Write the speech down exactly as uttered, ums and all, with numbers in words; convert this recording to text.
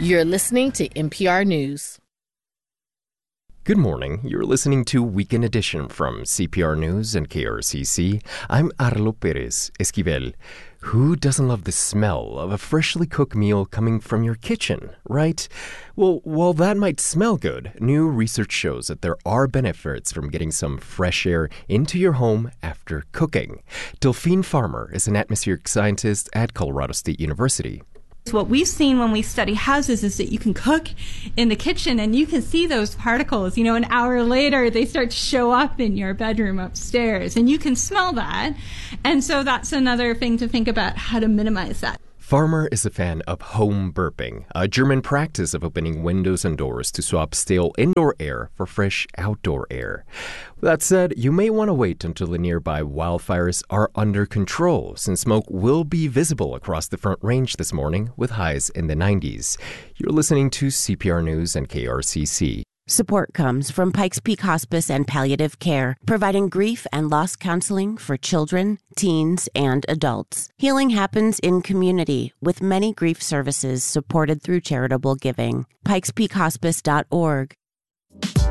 You're listening to N P R News. Good morning. You're listening to Weekend Edition from C P R News and K R C C. I'm Arlo Perez Esquivel. Who doesn't love the smell of a freshly cooked meal coming from your kitchen, right? Well, while that might smell good, new research shows that there are benefits from getting some fresh air into your home after cooking. Delphine Farmer is an atmospheric scientist at Colorado State University. What we've seen when we study houses is that you can cook in the kitchen and you can see those particles. You know, an hour later, they start to show up in your bedroom upstairs, and you can smell that. And so that's another thing to think about, how to minimize that. Farmer is a fan of home burping, a German practice of opening windows and doors to swap stale indoor air for fresh outdoor air. That said, you may want to wait until the nearby wildfires are under control, since smoke will be visible across the Front Range this morning with highs in the nineties. You're listening to C P R News and K R C C. Support comes from Pikes Peak Hospice and Palliative Care, providing grief and loss counseling for children, teens, and adults. Healing happens in community, with many grief services supported through charitable giving. pikes peak hospice dot org.